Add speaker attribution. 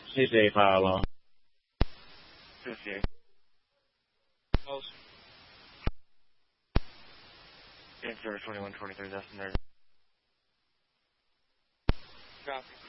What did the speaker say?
Speaker 1: CJ Paolo.
Speaker 2: 58.
Speaker 3: Close.
Speaker 2: In service 2123, that's in there.
Speaker 3: Copy.